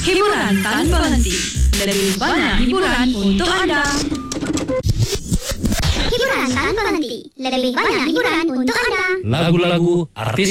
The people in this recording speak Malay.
Hiburan tanpa henti. Lebih banyak hiburan untuk anda. Hiburan tanpa henti. Lebih banyak hiburan untuk anda. Lagu-lagu artis